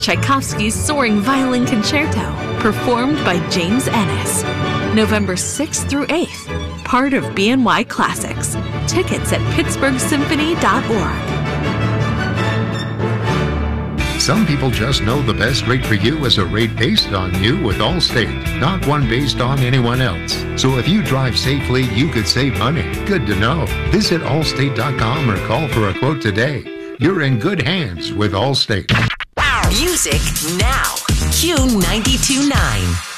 Tchaikovsky's Soaring Violin Concerto, performed by James Ennis. November 6th through 8th, part of BNY Classics. Tickets at pittsburghsymphony.org. Some people just know the best rate for you is a rate based on you with Allstate, not one based on anyone else. So if you drive safely, you could save money. Good to know. Visit allstate.com or call for a quote today. You're in good hands with Allstate. Music now. Q92.9.